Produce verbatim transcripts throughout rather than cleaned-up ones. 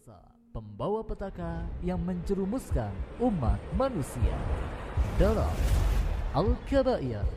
Dosa pembawa petaka yang menjerumuskan umat manusia dalam Al-Kabair.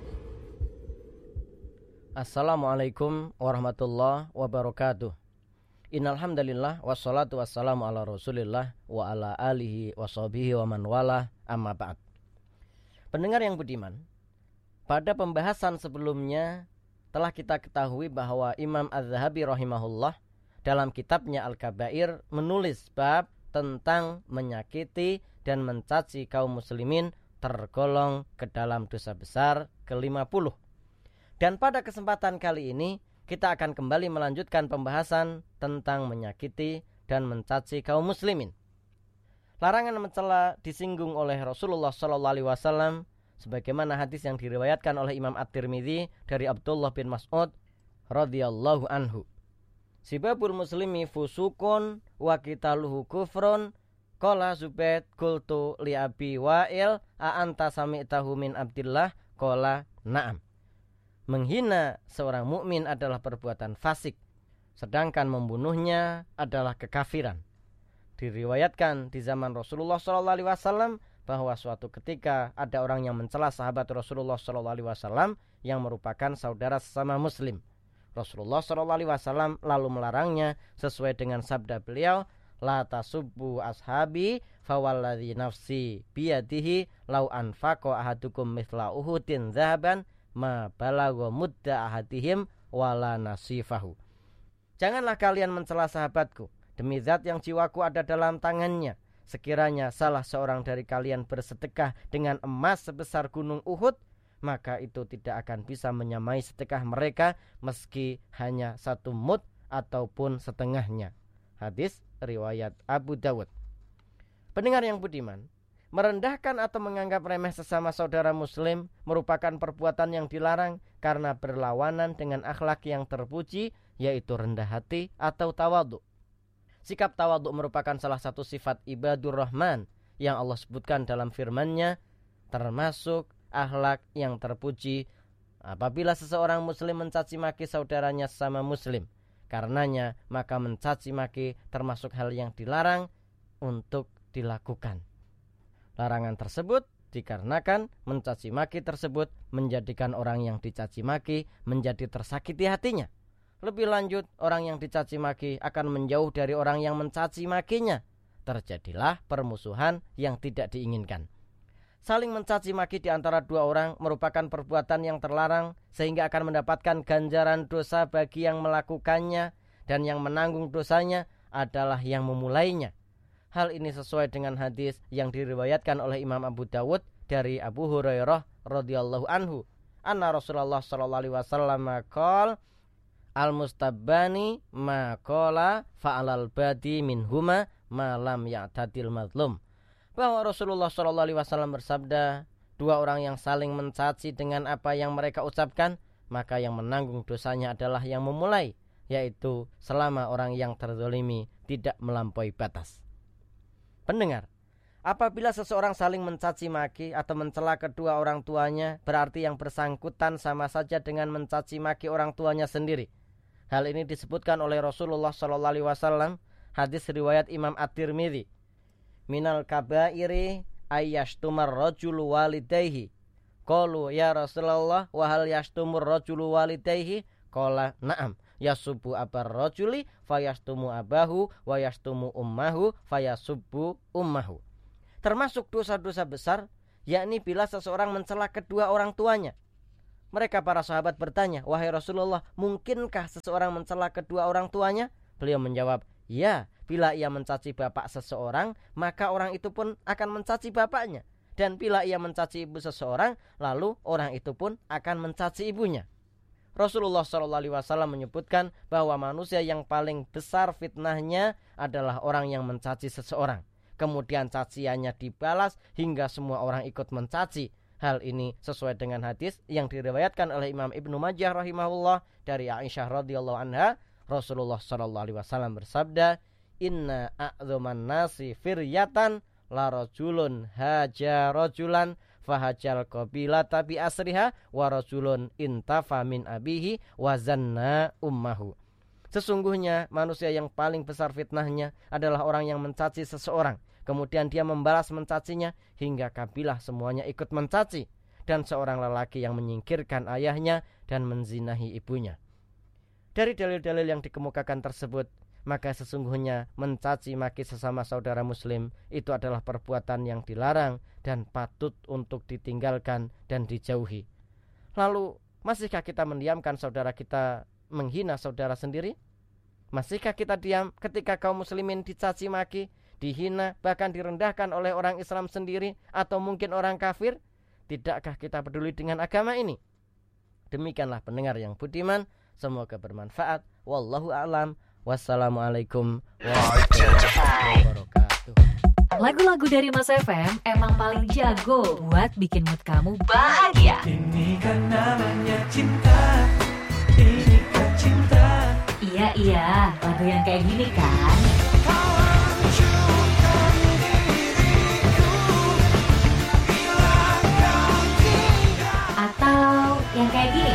Assalamualaikum warahmatullahi wabarakatuh. Innal hamdalillah wassalatu wassalamu ala Rasulillah wa ala alihi washabihi wa man wala, amma ba'd. Pendengar yang budiman, pada pembahasan sebelumnya telah kita ketahui bahwa Imam Az-Zahabi rahimahullah dalam kitabnya Al-Kabair menulis bab tentang menyakiti dan mencaci kaum muslimin tergolong ke dalam dosa besar ke lima puluh. Dan pada kesempatan kali ini kita akan kembali melanjutkan pembahasan tentang menyakiti dan mencaci kaum muslimin. Larangan mencela disinggung oleh Rasulullah shallallahu alaihi wasallam sebagaimana hadis yang diriwayatkan oleh Imam At-Tirmidzi dari Abdullah bin Mas'ud radhiyallahu anhu. Sibabul muslimi fusukun wa qitaluhu kufrun. Qala Zubayd qultu li Abi Wa'il a anta sami'tahu min Abdillah? Qala na'am. Menghina seorang mukmin adalah perbuatan fasik, sedangkan membunuhnya adalah kekafiran. Diriwayatkan di zaman Rasulullah shallallahu alaihi wasallam bahwa suatu ketika ada orang yang mencela sahabat Rasulullah shallallahu alaihi wasallam yang merupakan saudara sesama muslim. Rasulullah shallallahu alaihi wasallam lalu melarangnya sesuai dengan sabda beliau, la tasubbu ashabi fawalladzi nafsi biyadihi lau anfaqa ahadukum mithla uhudin dzahaban ma balagha mudda ahadihim wala nasifahu. Janganlah kalian mencela sahabatku, demi zat yang jiwaku ada dalam tangannya. Sekiranya salah seorang dari kalian bersedekah dengan emas sebesar gunung Uhud, maka itu tidak akan bisa menyamai sedekah mereka meski hanya satu mud ataupun setengahnya. Hadis riwayat Abu Dawud. Pendengar yang budiman, merendahkan atau menganggap remeh sesama saudara muslim merupakan perbuatan yang dilarang karena berlawanan dengan akhlak yang terpuji, yaitu rendah hati atau tawadhu. Sikap tawadhu merupakan salah satu sifat ibadur rahman yang Allah sebutkan dalam firman-Nya, termasuk akhlak yang terpuji apabila seseorang muslim mencaci maki saudaranya sesama muslim. Karenanya maka mencaci maki termasuk hal yang dilarang untuk dilakukan. Larangan tersebut dikarenakan mencaci maki tersebut menjadikan orang yang dicaci maki menjadi tersakiti hatinya. Lebih lanjut, orang yang dicaci maki akan menjauh dari orang yang mencaci makinya. Terjadilah permusuhan yang tidak diinginkan. Saling mencaci maki di antara dua orang merupakan perbuatan yang terlarang sehingga akan mendapatkan ganjaran dosa bagi yang melakukannya, dan yang menanggung dosanya adalah yang memulainya. Hal ini sesuai dengan hadis yang diriwayatkan oleh Imam Abu Dawud dari Abu Hurairah radhiyallahu anhu. Anna Rasulullah sallallahu alaihi wasallam qala al-mustabbani ma qala fa'alal badi minhuma ma lam ya'tadil mazlum. Bahwa Rasulullah shallallahu alaihi wasallam bersabda, dua orang yang saling mencaci dengan apa yang mereka ucapkan, maka yang menanggung dosanya adalah yang memulai, yaitu selama orang yang terzalimi tidak melampaui batas. Pendengar, apabila seseorang saling mencaci maki atau mencela kedua orang tuanya, berarti yang bersangkutan sama saja dengan mencaci maki orang tuanya sendiri. Hal ini disebutkan oleh Rasulullah shallallahu alaihi wasallam, hadis riwayat Imam At-Tirmidzi. Minal kabairi ayyashtumar rajulu walidayhi. Qalu ya Rasulullah wa hal yashtumur rajulu walidayhi? Qala na'am. Yasubbu abar rajuli fayashtumu abahu wa yashtumu ummahu fayasubbu ummahu. Termasuk dosa-dosa besar, yakni bila seseorang mencela kedua orang tuanya. Mereka para sahabat bertanya, wahai Rasulullah, mungkinkah seseorang mencela kedua orang tuanya? Beliau menjawab, ya, bila ia mencaci bapak seseorang, maka orang itu pun akan mencaci bapaknya. Dan bila ia mencaci ibu seseorang, lalu orang itu pun akan mencaci ibunya. Rasulullah shallallahu alaihi wasallam menyebutkan bahwa manusia yang paling besar fitnahnya adalah orang yang mencaci seseorang. Kemudian caciannya dibalas hingga semua orang ikut mencaci. Hal ini sesuai dengan hadis yang diriwayatkan oleh Imam Ibnu Majah rahimahullah dari Aisyah radhiyallahu anha. Rasulullah shallallahu alaihi wasallam bersabda, inna a'dzaman nasi firyatan la rajulun haja rajulan fahajal qabilata bi asriha wa rajulun intafa min abihi wa zanna ummahu. Sesungguhnya manusia yang paling besar fitnahnya adalah orang yang mencaci seseorang, kemudian dia membalas mencacinya hingga kabilah semuanya ikut mencaci, dan seorang lelaki yang menyingkirkan ayahnya dan menzinahi ibunya. Dari dalil-dalil yang dikemukakan tersebut, maka sesungguhnya mencaci maki sesama saudara muslim itu adalah perbuatan yang dilarang dan patut untuk ditinggalkan dan dijauhi. Lalu, masihkah kita mendiamkan saudara kita menghina saudara sendiri? Masihkah kita diam ketika kaum muslimin dicaci maki, dihina, bahkan direndahkan oleh orang Islam sendiri atau mungkin orang kafir? Tidakkah kita peduli dengan agama ini? Demikianlah pendengar yang budiman, semoga bermanfaat. Wallahu a'lam. Wassalamualaikum warahmatullahi wabarakatuh. Lagu-lagu dari Mas F M emang paling jago buat bikin mood kamu bahagia. Ini kan namanya cinta, ini kan cinta. Iya, iya, lagu yang kayak gini kan. Atau yang kayak gini.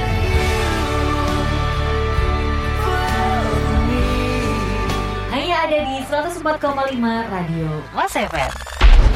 Hanya ada di seratus empat koma lima Radio Mas F M.